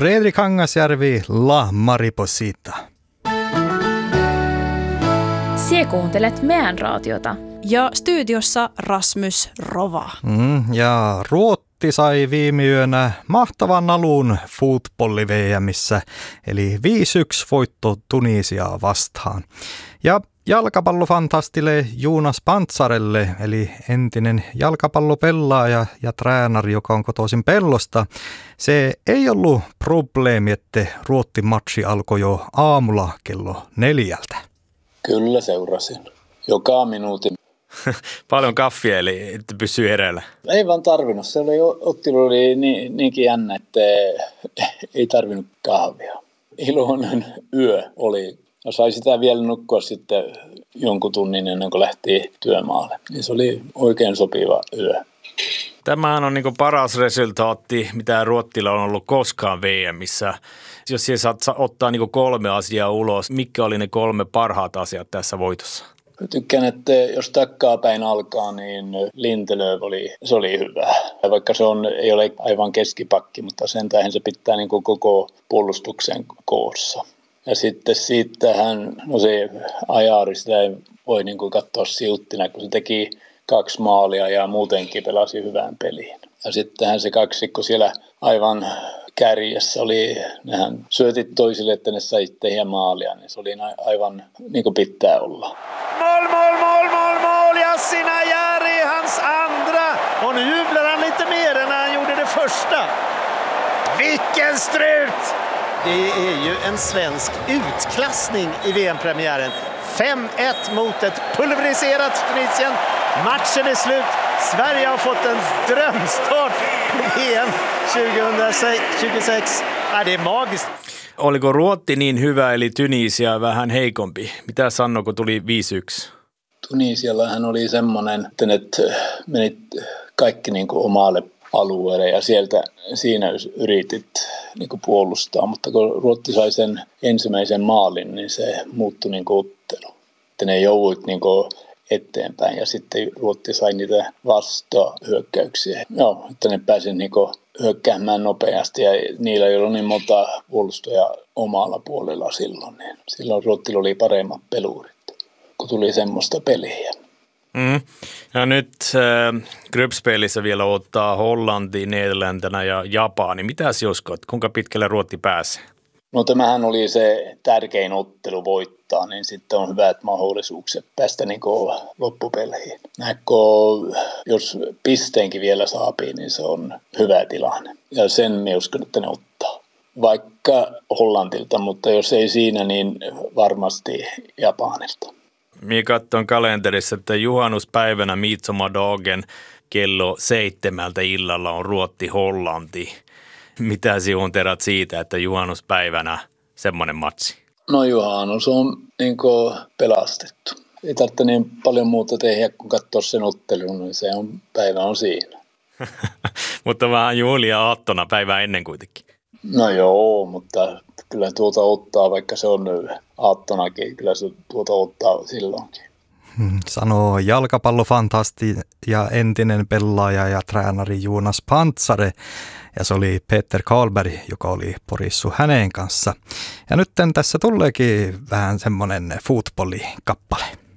Fredrik Hangasjärvi, La Mariposita. Sie kuuntelet meidän raatiota. Ja studiossa Rasmus Rova. Ja Ruotti sai viime yönä mahtavan alun footballi-VMissä, eli 5-1 voitto Tunisiaa vastaan. Ja jalkapallofantastille Jonas Pantsarelle, eli entinen jalkapallopelaaja ja treenari, joka on kotoisin Pellosta, se ei ollut probleemi, että Ruotti-matsi alkoi jo aamulla kello 4. Kyllä seurasin. Joka minuutin. Paljon kaffia, eli että pysyy hereillä. Ei vaan tarvinnut. Se ottelu oli niinkin jännä, että ei tarvinnut kahvia. Iloinen yö oli. Ja sai sitä vielä nukkua sitten jonkun tunnin ennen kuin lähti työmaalle. Niin se oli oikein sopiva yö. Tämähän on niin paras resultaatti, mitä Ruottilla on ollut koskaan VMissä. Jos siellä saat ottaa niin 3 asiaa ulos, mitkä oli ne 3 parhaat asiat tässä voitossa? Tykkään, että jos takkaa päin alkaa, niin Lindelöf oli hyvä. Vaikka se ei ole aivan keskipakki, mutta sen tähän se pitää niin koko puolustuksen koossa. Ja sitten siitähän, se ajari, sitä ei voi niin katsoa siuttina, kun se teki 2 maalia ja muutenkin pelasi hyvään peliin. Ja sittenhän se kaksikko siellä aivan kärjessä oli, nehän syötit toisille, että ne sai tehdä maalia, niin se oli aivan niin kuin pitää olla. Mål! Ja Sina Jari, hans andra. Och nu jublar han lite mer än han gjorde det första. Vilken strut! Det är ju en svensk utklassning i VM-premiären. 5-1 mot ett pulveriserat Tunisien. Matchen är slut. Sverige har fått en drömstart på VM 2026. Det är magiskt. Oliko Ruotti niin hyvä, eli Tunisia vähän heikompi? Mitä sanoi, kun tuli 5-1? Tunisiallahan oli semmoinen, että ne menit kaikki niin kuin omalle alueelle ja siinä yritit niin kuin puolustaa, mutta kun Ruotti sai sen ensimmäisen maalin, niin se muuttui niin kuin ottelu. Että ne jouduit niin kuin eteenpäin ja sitten Ruotti sai niitä vastahyökkäyksiä. Joo, että ne pääsi niin kuin hyökkäämään nopeasti ja niillä ei ollut niin monta puolustajaa omalla puolella silloin. Niin silloin Ruottilla oli paremmat pelurit, kun tuli semmoista peliä. Ja nyt gruppspelissä vielä ottaa Hollanti, Nederläntinä ja Japani. Mitäs uskot, kuinka pitkälle Ruotti pääsee? No tämähän oli se tärkein ottelu voittaa, niin sitten on hyvät mahdollisuukset päästä niin kuin loppupeleihin. Jos pisteenkin vielä saapii, niin se on hyvä tilanne. Ja sen minä uskon, että ne ottaa. Vaikka Hollantilta, mutta jos ei siinä, niin varmasti Japanilta. Minä katson kalenterissa, että juhannuspäivänä Midsommar-dagen kello 7 illalla on Ruotti-Hollanti. Mitä sinun terät siitä, että juhannuspäivänä semmoinen matsi? No juhannus on niin kuin pelastettu. Ei tarvitse niin paljon muuta tehdä, kun katsoa sen ottelun, niin päivä on siinä. Mutta vähän juhlia aattona päivää ennen kuitenkin. No joo, mutta kyllä tuota ottaa, vaikka se on aattonakin, kyllä se tuota ottaa silloinkin. Sanoo jalkapallofantasti ja entinen pelaaja ja treenari Jonas Pantsare. Ja se oli Peter Karlberg, joka oli porissu hänen kanssa. Ja nyt tässä tuleekin vähän semmoinen footballikappale.